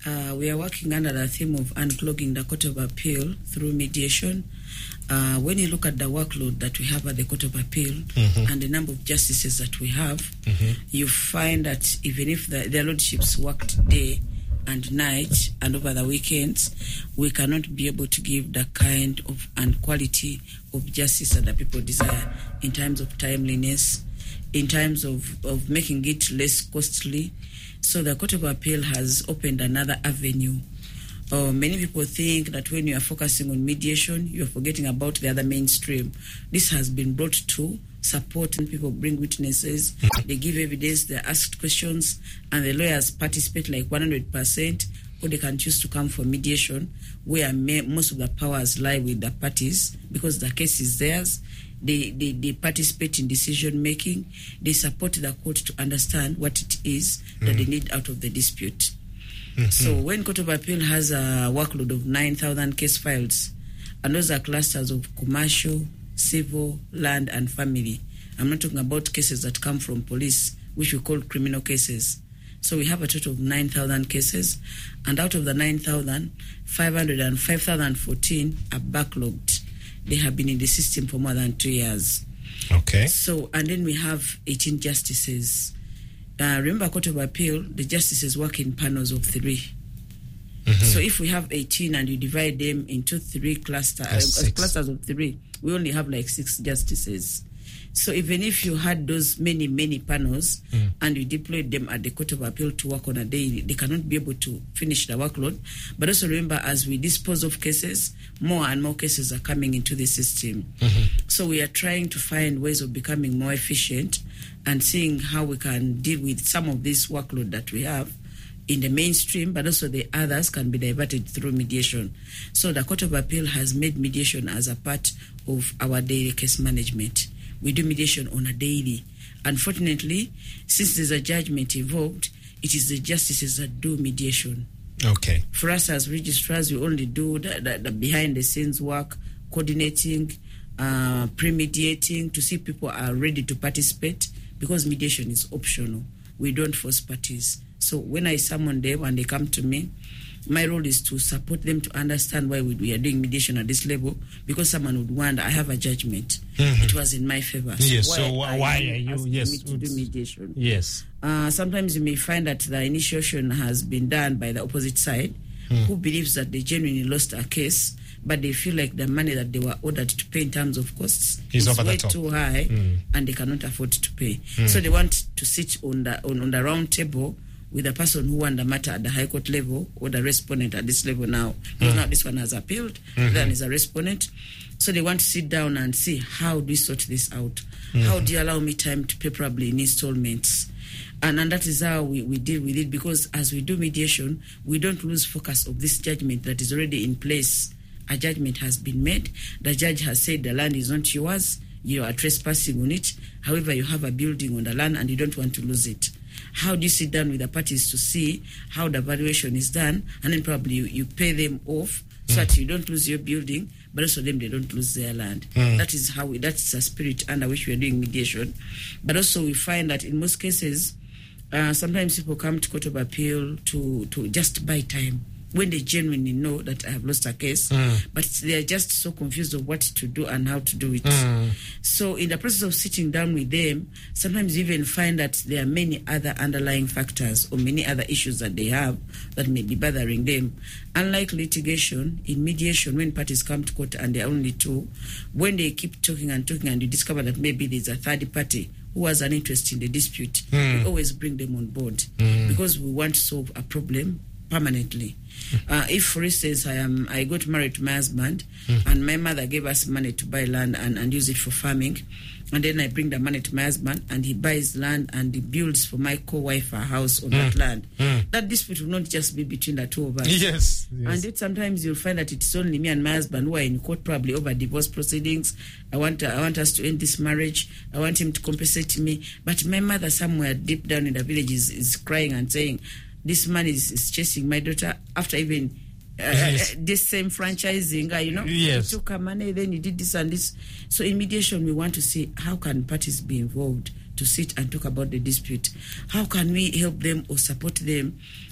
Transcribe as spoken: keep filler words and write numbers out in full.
Uh, we are working under the theme of unclogging the Court of Appeal through mediation. Uh, when you look at the workload that we have at the Court of Appeal mm-hmm. and the number of justices that we have, mm-hmm. you find that even if the, their lordships worked day and night and over the weekends, we cannot be able to give the kind of and quality of justice that the people desire in terms of timeliness, in terms of, of making it less costly. So the Court of Appeal has opened another avenue. Uh, many people think that when you are focusing on mediation, you are forgetting about the other mainstream. This has been brought to support, and people bring witnesses, they give evidence, they ask questions, and the lawyers participate like one hundred percent, or they can choose to come for mediation, where may, most of the powers lie with the parties, because the case is theirs. They, they, they participate in decision making. They support the court to understand what it is mm-hmm. that they need out of the dispute. Mm-hmm. So when Court of Appeal has a workload of nine thousand case files, and those are clusters of commercial, civil, land, and family. I'm not talking about cases that come from police, which we call criminal cases. So we have a total of nine thousand cases, and out of the nine thousand, five hundred fourteen are backlogged. They have been in the system for more than two years. Okay. So, and then we have eighteen justices. Uh, remember, Court of Appeal, the justices work in panels of three. Mm-hmm. So if we have eighteen and you divide them into three cluster, uh, clusters of three, we only have like six justices. So even if you had those many, many panels mm. and you deployed them at the Court of Appeal to work on a day, they cannot be able to finish the workload. But also remember, as we dispose of cases, more and more cases are coming into the system. Mm-hmm. So we are trying to find ways of becoming more efficient and seeing how we can deal with some of this workload that we have in the mainstream, but also the others can be diverted through mediation. So the Court of Appeal has made mediation as a part of our daily case management. We do mediation on a daily. Unfortunately, since there's a judgment involved, it is the justices that do mediation. Okay. For us as registrars, we only do the, the, the behind-the-scenes work, coordinating, uh, pre-mediating, to see people are ready to participate, because mediation is optional. We don't force parties. So when I summon them and they come to me, my role is to support them to understand why we are doing mediation at this level, because someone would wonder, I have a judgment. Mm-hmm. It was in my favor. So yes, why so why, why are you asking yes, me to do mediation? Yes. Uh, sometimes you may find that the initiation has been done by the opposite side, mm. who believes that they genuinely lost a case, but they feel like the money that they were ordered to pay in terms of costs is over way the top. too high, mm. and they cannot afford to pay. Mm. So they want to sit on the on, on the round table with the person who won the matter at the High Court level, or the respondent at this level now. Because mm. now this one has appealed, mm-hmm. then is a respondent. So they want to sit down and see, how do we sort this out? Mm-hmm. How do you allow me time to pay probably in installments? And, and that is how we, we deal with it, because as we do mediation, we don't lose focus of this judgment that is already in place. A judgment has been made. The judge has said the land is not yours. You are trespassing on it. However, you have a building on the land and you don't want to lose it. How do you sit down with the parties to see how the valuation is done, and then probably you, you pay them off so mm. that you don't lose your building, but also them, they don't lose their land. Mm. That is how we, that's the spirit under which we are doing mediation. But also we find that in most cases, uh, sometimes people come to Court of Appeal to, to just buy time, when they genuinely know that I have lost a case, mm. but they are just so confused of what to do and how to do it. Mm. So in the process of sitting down with them, sometimes you even find that there are many other underlying factors or many other issues that they have that may be bothering them. Unlike litigation, in mediation, when parties come to court and there are only two, when they keep talking and talking and you discover that maybe there's a third party who has an interest in the dispute, mm. we always bring them on board mm. because we want to solve a problem permanently. Uh, if, for instance, I am I got married to my husband, mm. and my mother gave us money to buy land and, and use it for farming, and then I bring the money to my husband and he buys land and he builds for my co-wife a house on mm. that land, mm. that dispute will not just be between the two of us. Yes, yes. And it, sometimes you'll find that it's only me and my husband who are in court, probably over divorce proceedings. I want I want us to end this marriage. I want him to compensate me. But my mother somewhere deep down in the village is, is crying and saying, this man is, is chasing my daughter after even uh, yes. uh, this same franchising, uh, you know, yes. he took her money, then he did this and this. So in mediation, we want to see how can parties be involved to sit and talk about the dispute. How can we help them or support them